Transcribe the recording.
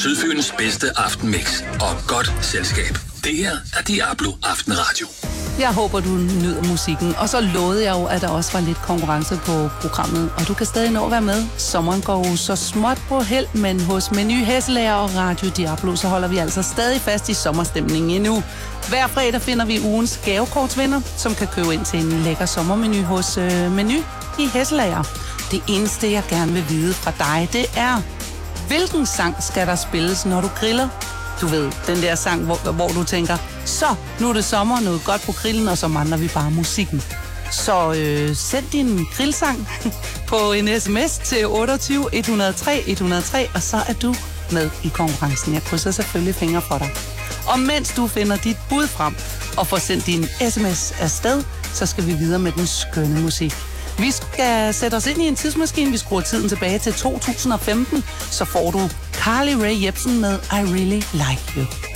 Sydfyns bedste aftenmix og godt selskab. Det her er Diablo Aftenradio. Jeg håber, du nyder musikken. Og så lovede jeg jo, at der også var lidt konkurrence på programmet. Og du kan stadig nå at være med. Sommeren går jo så småt på held, men hos Meny Hesselager og Radio Diablo, så holder vi altså stadig fast i sommerstemningen endnu. Hver fredag finder vi ugens gavekortsvinder, som kan købe ind til en lækker sommermenu hos Meny i Hesselager. Det eneste, jeg gerne vil vide fra dig, det er, hvilken sang skal der spilles, når du griller? Du ved, den der sang, hvor du tænker, så nu er det sommer, noget godt på grillen, og så mangler vi bare musikken. Så send din grillsang på en sms til 28 103 103, og så er du med i konkurrencen. Jeg krydser selvfølgelig fingre for dig. Og mens du finder dit bud frem og får sendt din sms afsted, så skal vi videre med den skønne musik. Vi skal sætte os ind i en tidsmaskine. Vi skruer tiden tilbage til 2015. Så får du Carly Rae Jepsen med I Really Like You.